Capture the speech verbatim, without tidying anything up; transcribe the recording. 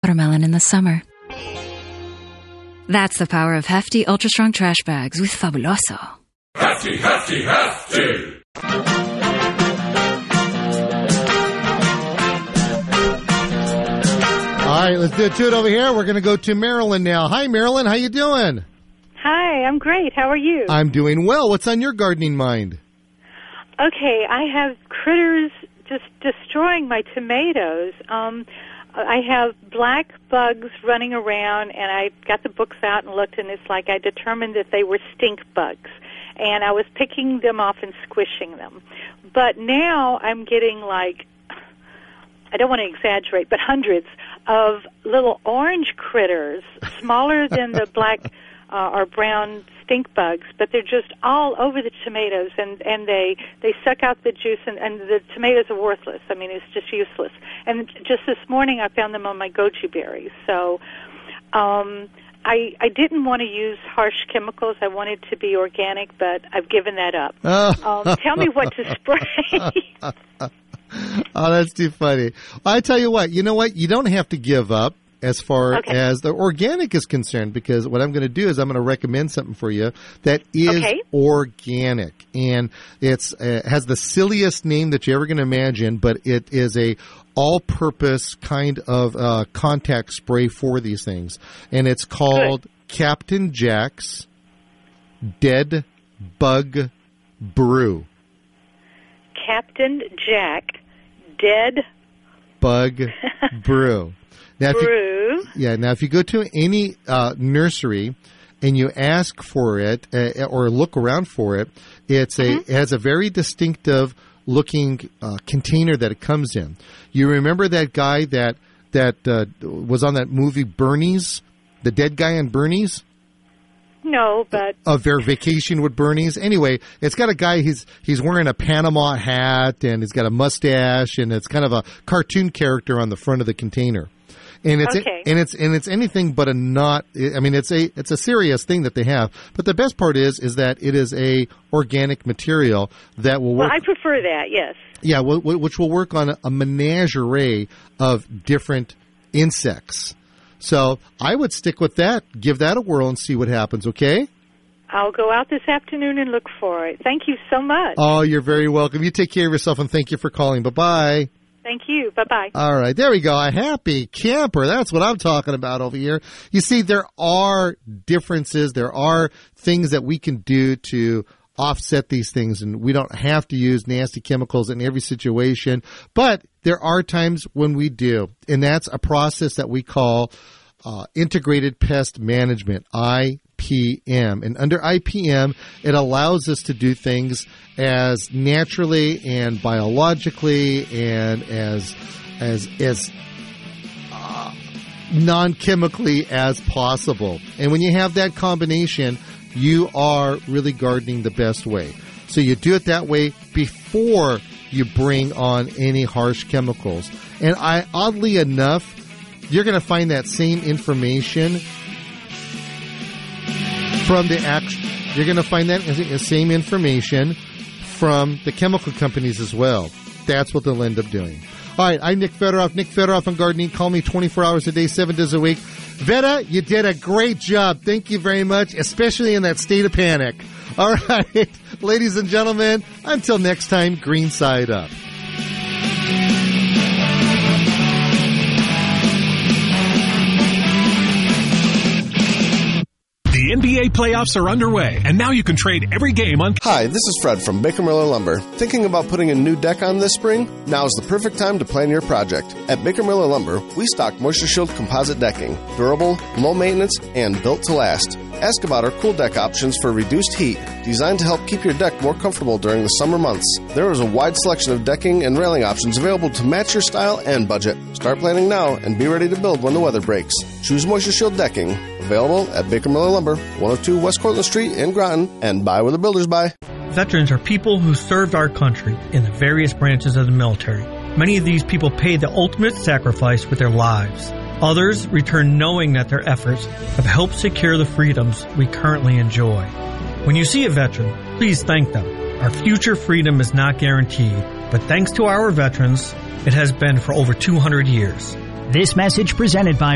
watermelon in the summer. That's the power of hefty, ultra-strong trash bags with Fabuloso. Hefty, hefty, hefty! All right, let's do it to it over here. We're going to go to Marilyn now. Hi, Marilyn. How you doing? Hi, I'm great. How are you? I'm doing well. What's on your gardening mind? Okay, I have critters just destroying my tomatoes. Um, I have black bugs running around, and I got the books out and looked, and it's like I determined that they were stink bugs. And I was picking them off and squishing them. But now I'm getting like, I don't want to exaggerate, but hundreds of little orange critters, smaller than the black uh, or brown stink bugs, but they're just all over the tomatoes, and, and they, they suck out the juice, and, and the tomatoes are worthless. I mean, it's just useless. And just this morning I found them on my goji berries. So um, I, I didn't want to use harsh chemicals. I wanted to be organic, but I've given that up. Oh. Um, tell me what to spray. Oh, that's too funny. Well, I tell you what, you know what? You don't have to give up as far okay. as the organic is concerned, because what I'm going to do is I'm going to recommend something for you that is okay. organic. And it's uh, has the silliest name that you're ever going to imagine, but it is a all-purpose kind of uh, contact spray for these things. And it's called Good. Captain Jack's Dead Bug Brew. Captain Jack Dead Bug Brew. Now, if Brew. You, yeah. Now, if you go to any uh, nursery and you ask for it uh, or look around for it, it's mm-hmm. a it has a very distinctive looking uh, container that it comes in. You remember that guy that that uh, was on that movie Bernie's, the dead guy on Bernie's? No, but of their Vacation with Bernie's. Anyway, it's got a guy. He's he's wearing a Panama hat and he's got a mustache, and it's kind of a cartoon character on the front of the container. And it's okay. and it's and it's anything but a not. I mean, it's a it's a serious thing that they have. But the best part is is that it is a organic material that will work. Well, I prefer that. Yes. Yeah, which will work on a menagerie of different insects. So I would stick with that. Give that a whirl and see what happens, okay? I'll go out this afternoon and look for it. Thank you so much. Oh, you're very welcome. You take care of yourself, and thank you for calling. Bye-bye. Thank you. Bye-bye. All right. There we go. A happy camper. That's what I'm talking about over here. You see, there are differences. There are things that we can do to offset these things, and we don't have to use nasty chemicals in every situation, but there are times when we do, and that's a process that we call uh, Integrated Pest Management, I P M. And under I P M, it allows us to do things as naturally and biologically and as as as uh, non-chemically as possible. And when you have that combination, you are really gardening the best way. So you do it that way before you bring on any harsh chemicals. And I, oddly enough, you're going to find that same information from the act. You're going to find that same information from the chemical companies as well. That's what they'll end up doing. All right, I'm Nick Fedoroff. Nick Fedoroff on Gardening. Call me twenty-four hours a day, seven days a week. Veta, you did a great job. Thank you very much, especially in that state of panic. All right, ladies and gentlemen, until next time, green side up. The N B A playoffs are underway, and now you can trade every game on... Hi, this is Fred from Baker Miller Lumber. Thinking about putting a new deck on this spring? Now's the perfect time to plan your project. At Baker Miller Lumber, we stock Moisture Shield composite decking. Durable, low maintenance, and built to last. Ask about our cool deck options for reduced heat, designed to help keep your deck more comfortable during the summer months. There is a wide selection of decking and railing options available to match your style and budget. Start planning now and be ready to build when the weather breaks. Choose Moisture Shield decking. Available at Baker Miller Lumber, one oh two West Cortlandt Street in Groton, and buy where the builders buy. Veterans are people who served our country in the various branches of the military. Many of these people paid the ultimate sacrifice with their lives. Others return knowing that their efforts have helped secure the freedoms we currently enjoy. When you see a veteran, please thank them. Our future freedom is not guaranteed, but thanks to our veterans, it has been for over two hundred years. This message presented by